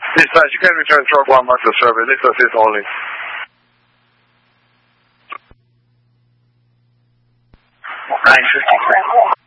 Dispatch, you can return Truck 1 back to service. Lift assist only. 953.